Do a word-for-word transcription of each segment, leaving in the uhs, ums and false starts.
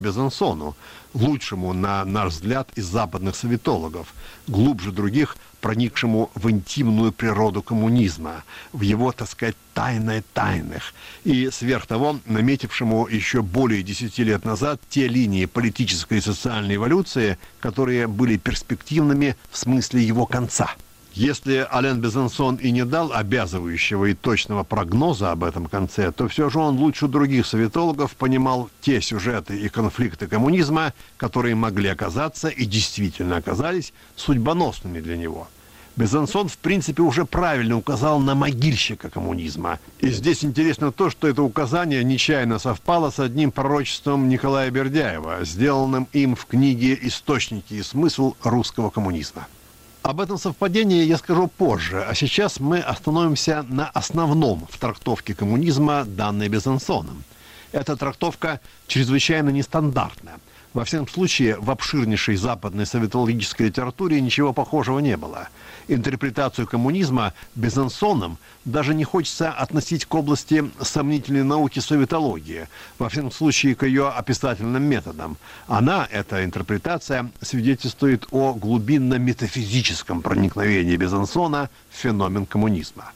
Безансону, лучшему, на наш взгляд, из западных советологов, глубже других, проникшему в интимную природу коммунизма, в его, так сказать, тайное тайных, и, сверх того, наметившему еще более десяти лет назад те линии политической и социальной эволюции, которые были перспективными в смысле его конца. Если Ален Безансон и не дал обязывающего и точного прогноза об этом конце, то все же он лучше других советологов понимал те сюжеты и конфликты коммунизма, которые могли оказаться и действительно оказались судьбоносными для него. Безансон, в принципе, уже правильно указал на могильщика коммунизма. И здесь интересно то, что это указание нечаянно совпало с одним пророчеством Николая Бердяева, сделанным им в книге «Источники и смысл русского коммунизма». Об этом совпадении я скажу позже, а сейчас мы остановимся на основном в трактовке коммунизма, данной Безансоном. Эта трактовка чрезвычайно нестандартна. Во всяком случае, в обширнейшей западной советологической литературе ничего похожего не было. Интерпретацию коммунизма Безансоном даже не хочется относить к области сомнительной науки советологии, во всяком случае, к ее описательным методам. Она, эта интерпретация, свидетельствует о глубинно-метафизическом проникновении Безансона в феномен коммунизма.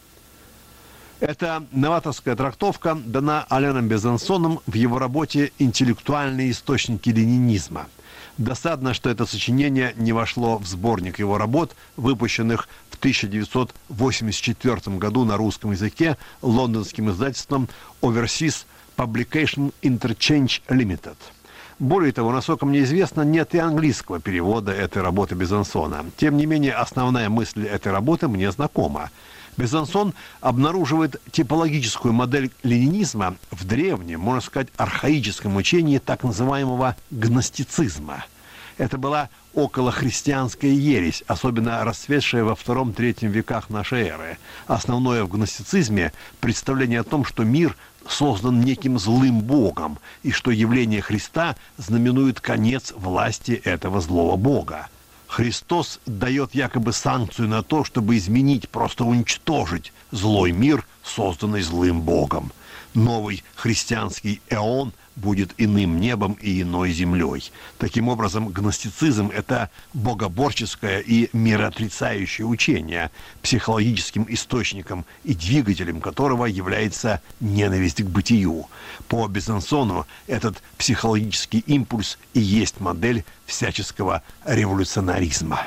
Эта новаторская трактовка дана Аленом Безансоном в его работе «Интеллектуальные источники ленинизма». Досадно, что это сочинение не вошло в сборник его работ, выпущенных в тысяча девятьсот восемьдесят четвёртом году на русском языке лондонским издательством Overseas Publication Interchange Limited. Более того, насколько мне известно, нет и английского перевода этой работы Безансона. Тем не менее, основная мысль этой работы мне знакома. Безансон обнаруживает типологическую модель ленинизма в древнем, можно сказать, архаическом учении так называемого гностицизма. Это была околохристианская ересь, особенно расцветшая во втором-третьем веках нашей эры. Основное в гностицизме представление о том, что мир создан неким злым богом, и что явление Христа знаменует конец власти этого злого бога. Христос дает якобы санкцию на то, чтобы изменить, просто уничтожить злой мир, созданный злым Богом. Новый христианский эон будет иным небом и иной землей. Таким образом, гностицизм – это богоборческое и мироотрицающее учение, психологическим источником и двигателем которого является ненависть к бытию. По Безансону этот психологический импульс и есть модель всяческого революционаризма.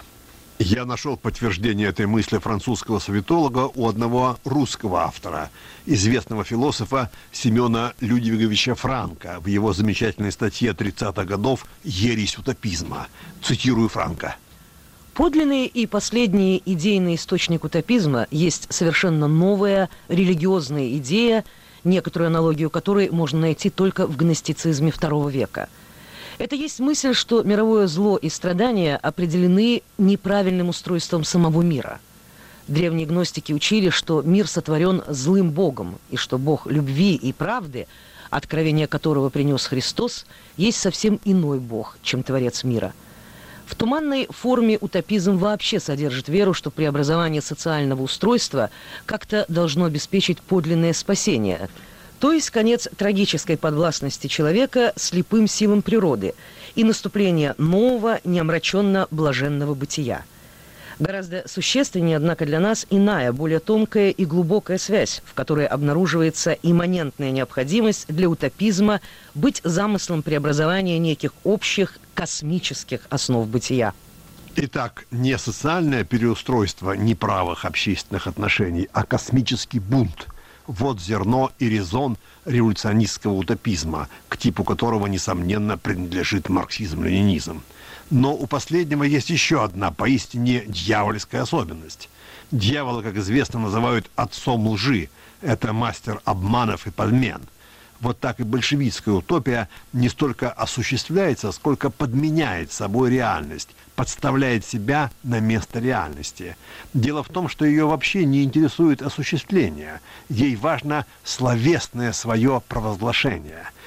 Я нашел подтверждение этой мысли французского советолога у одного русского автора, известного философа Семена Людвиговича Франка, в его замечательной статье тридцатых годов «Ересь утопизма». Цитирую Франка. Подлинный и последний идейный источник утопизма есть совершенно новая религиозная идея, некоторую аналогию которой можно найти только в гностицизме второго века. Это есть мысль, что мировое зло и страдания определены неправильным устройством самого мира. Древние гностики учили, что мир сотворен злым Богом, и что Бог любви и правды, откровение которого принес Христос, есть совсем иной Бог, чем Творец мира. В туманной форме утопизм вообще содержит веру, что преобразование социального устройства как-то должно обеспечить подлинное спасение – то есть конец трагической подвластности человека слепым силам природы и наступление нового, неомраченно-блаженного бытия. Гораздо существеннее, однако, для нас иная, более тонкая и глубокая связь, в которой обнаруживается имманентная необходимость для утопизма быть замыслом преобразования неких общих космических основ бытия. Итак, не социальное переустройство неправых общественных отношений, а космический бунт. Вот зерно и резон революционистского утопизма, к типу которого, несомненно, принадлежит марксизм-ленинизм. Но у последнего есть еще одна поистине дьявольская особенность. Дьявола, как известно, называют отцом лжи. Это мастер обманов и подмен. Вот так и большевистская утопия не столько осуществляется, сколько подменяет собой реальность, подставляет себя на место реальности. Дело в том, что ее вообще не интересует осуществление. Ей важно словесное свое провозглашение.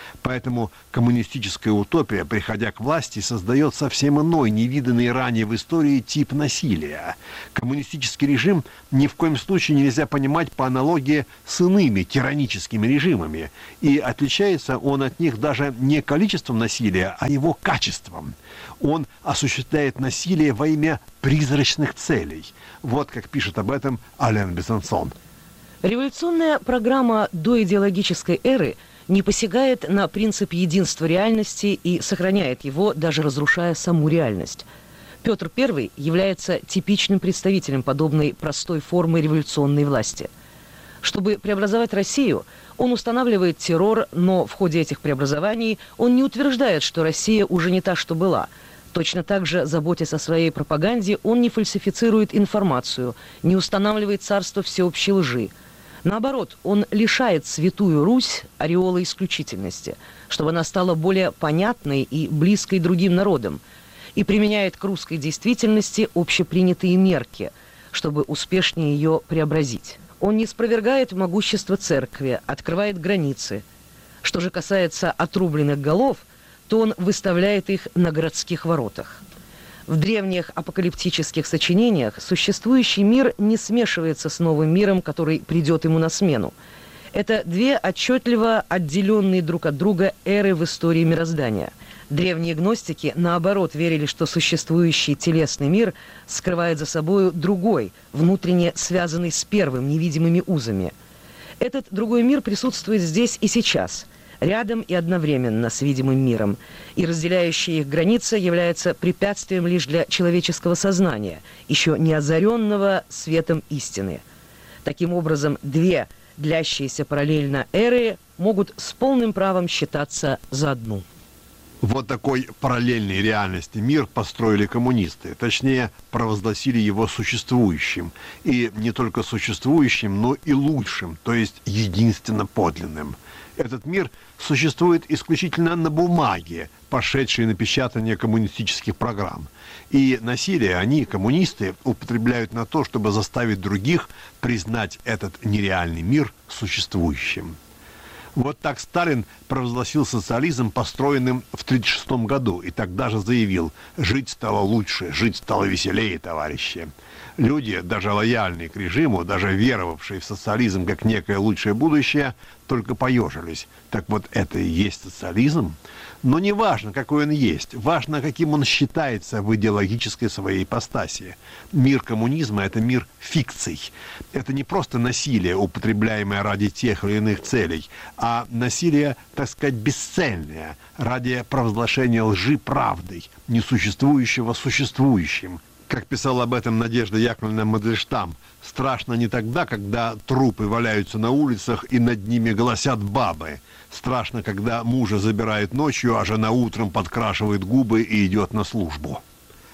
Поэтому коммунистическая утопия, приходя к власти, создает совсем иной, невиданный ранее в истории тип насилия. Коммунистический режим ни в коем случае нельзя понимать по аналогии с иными тираническими режимами. И отличается он от них даже не количеством насилия, а его качеством. Он осуществляет насилие во имя призрачных целей. Вот как пишет об этом Ален Безансон. Революционная программа доидеологической эры не посягает на принцип единства реальности и сохраняет его, даже разрушая саму реальность. Петр Первый является типичным представителем подобной простой формы революционной власти. Чтобы преобразовать Россию, он устанавливает террор, но в ходе этих преобразований он не утверждает, что Россия уже не та, что была. Точно так же, заботясь о своей пропаганде, он не фальсифицирует информацию, не устанавливает царство всеобщей лжи. Наоборот, он лишает Святую Русь ореола исключительности, чтобы она стала более понятной и близкой другим народам, и применяет к русской действительности общепринятые мерки, чтобы успешнее ее преобразить. Он не спровергает могущество церкви, открывает границы. Что же касается отрубленных голов, то он выставляет их на городских воротах. В древних апокалиптических сочинениях существующий мир не смешивается с новым миром, который придет ему на смену. Это две отчетливо отделенные друг от друга эры в истории мироздания. Древние гностики, наоборот, верили, что существующий телесный мир скрывает за собой другой, внутренне связанный с первым невидимыми узами. Этот другой мир присутствует здесь и сейчас, рядом и одновременно с видимым миром, и разделяющая их граница является препятствием лишь для человеческого сознания, еще не озаренного светом истины. Таким образом, две длящиеся параллельно эры могут с полным правом считаться за одну. Вот такой параллельной реальности мир построили коммунисты, точнее, провозгласили его существующим. И не только существующим, но и лучшим, то есть единственно подлинным. Этот мир существует исключительно на бумаге, пошедшей на печатание коммунистических программ. И насилие они, коммунисты, употребляют на то, чтобы заставить других признать этот нереальный мир существующим. Вот так Сталин провозгласил социализм, построенным в тысяча девятьсот тридцать шестом году, и тогда же заявил: «Жить стало лучше, жить стало веселее, товарищи». Люди, даже лояльные к режиму, даже веровавшие в социализм как некое лучшее будущее, только поежились. Так вот, это и есть социализм? Но не важно, какой он есть, важно, каким он считается в идеологической своей ипостаси. Мир коммунизма – это мир фикций. Это не просто насилие, употребляемое ради тех или иных целей, а насилие, так сказать, бесцельное, ради провозглашения лжи правдой, несуществующего существующим. Как писала об этом Надежда Яковлевна Мандельштам, страшно не тогда, когда трупы валяются на улицах и над ними голосят бабы. Страшно, когда мужа забирают ночью, а жена утром подкрашивает губы и идет на службу.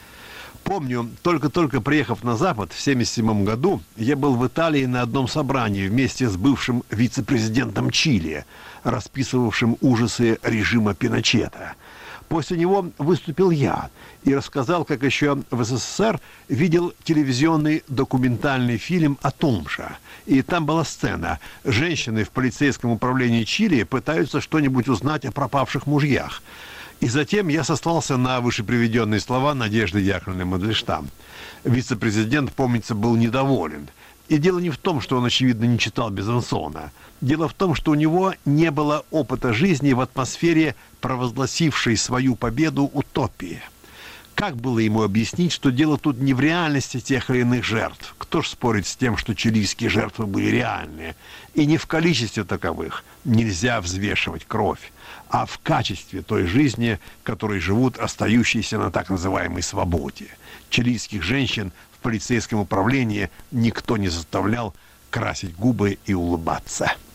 Помню, только-только приехав на Запад в семьдесят седьмом году, я был в Италии на одном собрании вместе с бывшим вице-президентом Чили, расписывавшим ужасы режима Пиночета. После него выступил я и рассказал, как еще в СССР видел телевизионный документальный фильм о том же. И там была сцена. Женщины в полицейском управлении Чили пытаются что-нибудь узнать о пропавших мужьях. И затем я сослался на вышеприведенные слова Надежды Яковлевны Мандельштам. Вице-президент, помнится, был недоволен. И дело не в том, что он, очевидно, не читал Безансона. Дело в том, что у него не было опыта жизни в атмосфере, провозгласившей свою победу утопии. Как было ему объяснить, что дело тут не в реальности тех или иных жертв? Кто ж спорит с тем, что чилийские жертвы были реальные? И не в количестве таковых нельзя взвешивать кровь, а в качестве той жизни, которой живут остающиеся на так называемой свободе. Чилийских женщин в полицейском управлении никто не заставлял красить губы и улыбаться.